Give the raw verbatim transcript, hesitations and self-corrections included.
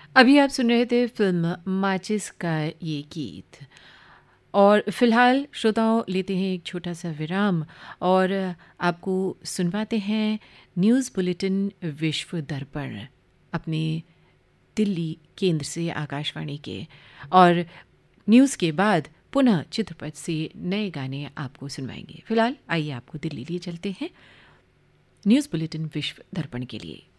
अभी आप सुन रहे थे फ़िल्म माचिस का ये गीत। और फ़िलहाल श्रोताओं लेते हैं एक छोटा-सा विराम और आपको सुनवाते हैं न्यूज़ बुलेटिन विश्व दर्पण अपने दिल्ली केंद्र से आकाशवाणी के। और न्यूज़ के बाद पुनः चित्रपट से नए गाने आपको सुनवाएंगे। फ़िलहाल आइए आपको दिल्ली लिए चलते हैं न्यूज़ बुलेटिन विश्व दर्पण के लिए।